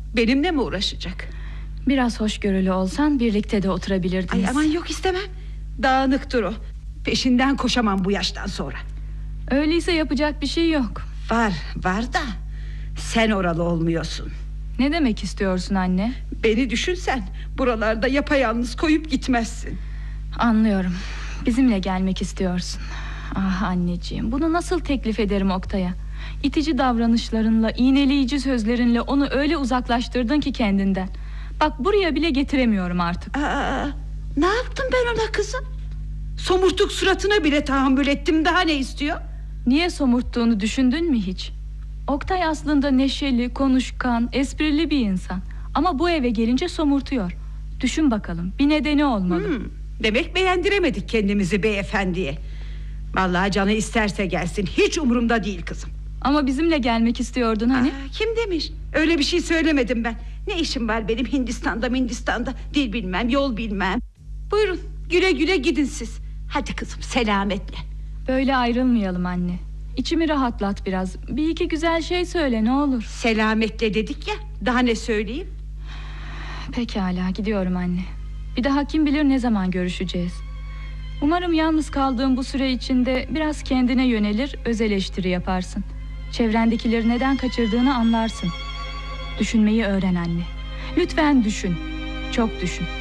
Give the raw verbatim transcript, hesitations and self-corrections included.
Benimle mi uğraşacak? Biraz hoşgörülü olsan birlikte de oturabilirdiniz. Ay aman yok, istemem. Dağınıktır o. Peşinden koşamam bu yaştan sonra. Öyleyse yapacak bir şey yok. Var var da sen oralı olmuyorsun. Ne demek istiyorsun anne? Beni düşünsen buralarda yapayalnız koyup gitmezsin. Anlıyorum. Bizimle gelmek istiyorsun. Ah anneciğim, bunu nasıl teklif ederim Oktay'a? İtici davranışlarınla, iğneleyici sözlerinle onu öyle uzaklaştırdın ki kendinden. Bak buraya bile getiremiyorum artık. Aa, ne yaptım ben ona kızım? Somurtuk suratına bile tahammül ettim, daha ne istiyor? Niye somurttuğunu düşündün mü hiç? Oktay aslında neşeli, konuşkan, esprili bir insan. Ama bu eve gelince somurtuyor. Düşün bakalım, bir nedeni olmalı. hmm, Demek beğendiremedik kendimizi beyefendiye. Vallahi canı isterse gelsin, hiç umurumda değil kızım. Ama bizimle gelmek istiyordun hani? Aa, kim demiş? Öyle bir şey söylemedim ben. Ne işim var benim Hindistan'da Hindistan'da, dil bilmem, yol bilmem. Buyurun, güle güle gidin siz. Hadi kızım, selametle. Böyle ayrılmayalım anne. İçimi rahatlat biraz. Bir iki güzel şey söyle ne olur. Selametle dedik ya, daha ne söyleyeyim? Pekala, gidiyorum anne. Bir daha kim bilir ne zaman görüşeceğiz. Umarım yalnız kaldığım bu süre içinde biraz kendine yönelir, öz eleştiri yaparsın. Çevrendekileri neden kaçırdığını anlarsın. Düşünmeyi öğren anne. Lütfen düşün. Çok düşün.